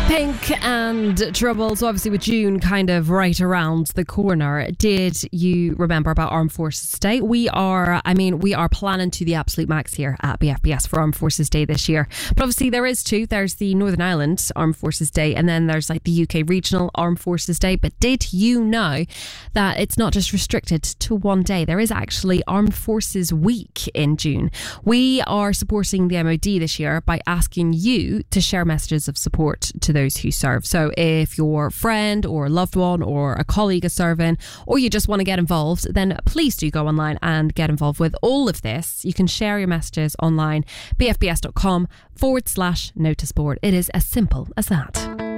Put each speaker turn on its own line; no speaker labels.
Pink and Trouble. So obviously with June kind of right around the corner, did you remember about Armed Forces Day? We are planning to the absolute max here at BFBS for Armed Forces Day this year. But obviously there is two. There's the Northern Ireland Armed Forces Day, and then there's like the UK Regional Armed Forces Day. But did you know that it's not just restricted to one day? There is actually Armed Forces Week in June. We are supporting the MOD this year by asking you to share messages of support to those who serve. So if your friend or loved one or a colleague is serving, or you just want to get involved, then please do go online and get involved with all of this. You can share your messages online, bfbs.com/noticeboard. It is as simple as that.